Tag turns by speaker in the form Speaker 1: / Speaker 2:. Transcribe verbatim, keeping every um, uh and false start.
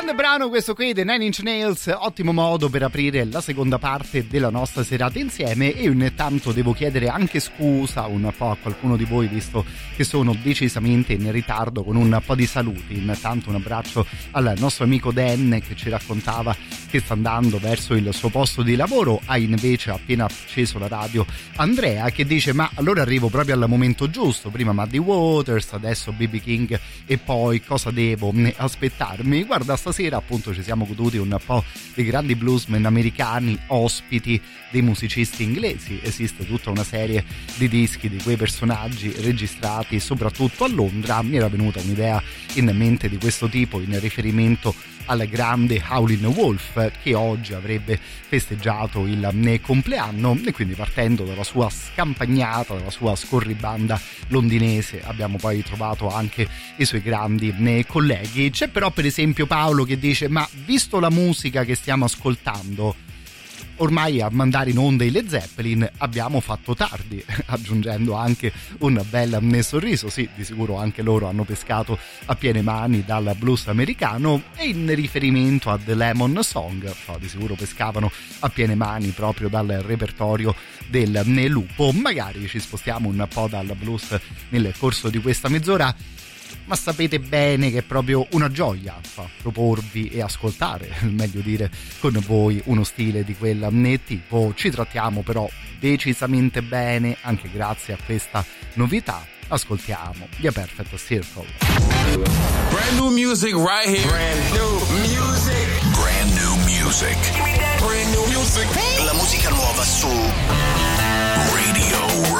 Speaker 1: Grande brano questo qui dei Nine Inch Nails, ottimo modo per aprire la seconda parte della nostra serata insieme. E intanto devo chiedere anche scusa un po' a qualcuno di voi, visto che sono decisamente in ritardo con un po' di saluti. Intanto un abbraccio al nostro amico Dan, che ci raccontava che sta andando verso il suo posto di lavoro. Ha invece appena acceso la radio Andrea, che dice: ma allora arrivo proprio al momento giusto, prima Muddy Waters, adesso B B King, e poi cosa devo aspettarmi? Guarda, stasera appunto ci siamo goduti un po' dei grandi bluesmen americani, ospiti dei musicisti inglesi. Esiste tutta una serie di dischi di quei personaggi registrati soprattutto a Londra. Mi era venuta un'idea in mente di questo tipo in riferimento al grande Howlin' Wolf, che oggi avrebbe festeggiato il compleanno, e quindi partendo dalla sua scampagnata, dalla sua scorribanda londinese, abbiamo poi trovato anche i suoi grandi colleghi. C'è però per esempio Paolo che dice: ma visto la musica che stiamo ascoltando, ormai a mandare in onda i Led Zeppelin abbiamo fatto tardi, aggiungendo anche un bel sorriso. Sì, di sicuro anche loro hanno pescato a piene mani dal blues americano, e in riferimento a The Lemon Song, no, di sicuro pescavano a piene mani proprio dal repertorio del Lupo. Magari ci spostiamo un po' dal blues nel corso di questa mezz'ora, ma sapete bene che è proprio una gioia fa, proporvi e ascoltare, meglio dire, con voi uno stile di quel tipo. Ci trattiamo però decisamente bene anche grazie a questa novità. Ascoltiamo The Perfect Circle.
Speaker 2: Brand new music right here. Brand new music.
Speaker 3: Brand new music.
Speaker 2: Brand new music.
Speaker 3: La musica nuova su Radio